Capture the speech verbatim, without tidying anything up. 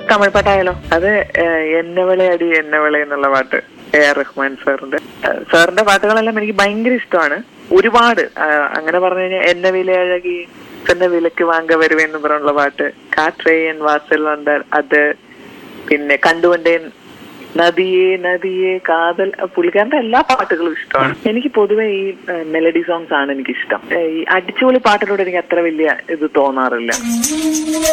തമിഴ് പാട്ടായാലോ? അത് എന്നവളെ അടി എന്നവളെ എന്നുള്ള പാട്ട്, എ ആർ റഹ്മാൻ സാറിന്റെ. സാറിന്റെ പാട്ടുകളെല്ലാം എനിക്ക് ഭയങ്കര ഇഷ്ടമാണ്. ഒരുപാട് അങ്ങനെ പറഞ്ഞു കഴിഞ്ഞാൽ എന്നെ വില അഴകി എന്നെ വിലക്ക് വാങ്ക വരുവെന്ന് പറഞ്ഞുള്ള പാട്ട്, കാട്രേയൻ വാസൽ വന്നാൽ അത്, പിന്നെ കണ്ടുകൊണ്ടേ നദിയെ നദിയെ കാതൽ, പുള്ളിക്കാരന്റെ എല്ലാ പാട്ടുകളും ഇഷ്ടമാണ്. എനിക്ക് പൊതുവെ ഈ മെലഡി സോങ്സ് ആണ് എനിക്കിഷ്ടം. ഈ അടിച്ചുപൊളി പാട്ടിലൂടെ എനിക്ക് അത്ര വലിയ ഇത് തോന്നാറില്ല.